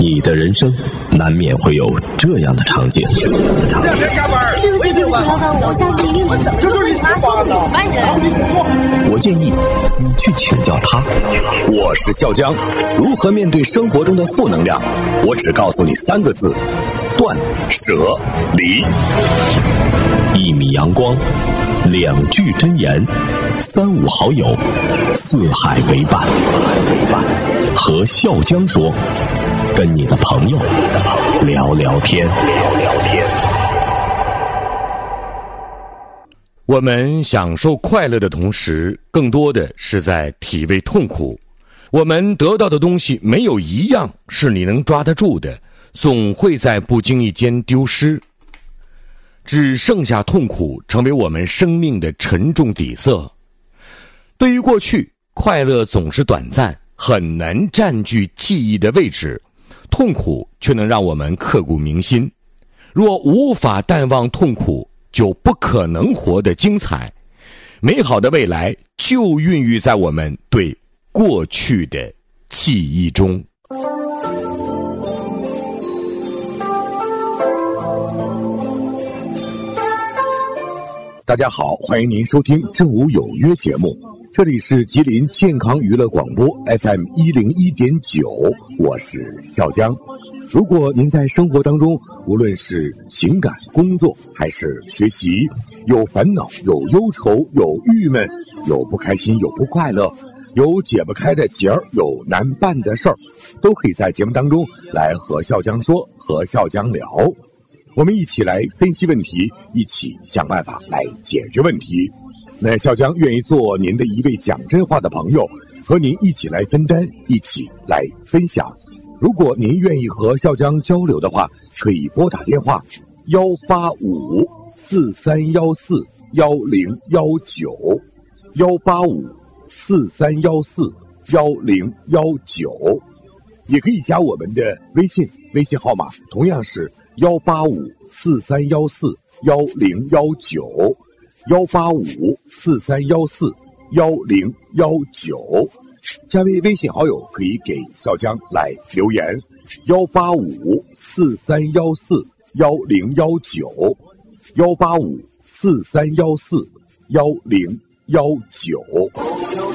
你的人生难免会有这样的场景。 对不起，老板，我下次一定不走。 我建议你去请教他。 我是笑江，如何面对生活中的负能量？我只告诉你3个字：断舍离。 1米阳光，2句真言，3、5好友，四海为伴。和笑江说，跟你的朋友聊聊天。 我们享受快乐的同时，更多的是在体味痛苦。我们得到的东西没有一样是你能抓得住的，总会在不经意间丢失。只剩下痛苦成为我们生命的沉重底色。对于过去，快乐总是短暂，很难占据记忆的位置，痛苦却能让我们刻骨铭心。若无法淡忘痛苦，就不可能活得精彩。美好的未来就孕育在我们对过去的记忆中。 大家好，欢迎您收听正午有约节目，这里是吉林健康娱乐广播 FM 101.9，我是笑江。如果您在生活当中，无论是情感、工作还是学习，有烦恼、有忧愁、有郁闷、有不开心、有不快乐，有解不开的结儿，有难办的事儿，都可以在节目当中来和笑江说，和笑江聊。我们一起来分析问题，一起想办法来解决问题。那笑江愿意做您的一位讲真话的朋友，和您一起来分担，一起来分享。如果您愿意和笑江交流的话，可以拨打电话18543141019，18543141019，也可以加我们的微信号码同样是18543141019，18543141019。加为微信好友可以给笑江来留言，18543141019，18543141019。